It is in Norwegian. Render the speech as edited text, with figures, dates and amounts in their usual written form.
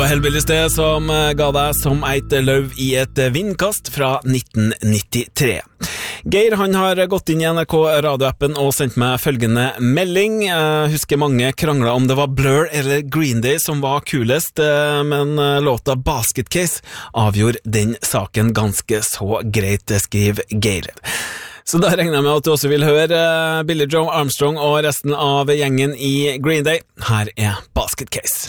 Hellbillies det som ga deg som eit løv i et vindkast fra 1993. Geir han har gått inn i NRK radioappen og sendt meg følgende melding. Jeg husker mange kranglet om det var Blur eller Green Day som var kulest, men låta Basket Case avgjorde den saken ganske så greit, skriver Geir. Så da regner jeg med at du også vil høre Billie Joe Armstrong og resten av gjengen i Green Day. Her er Basket Case.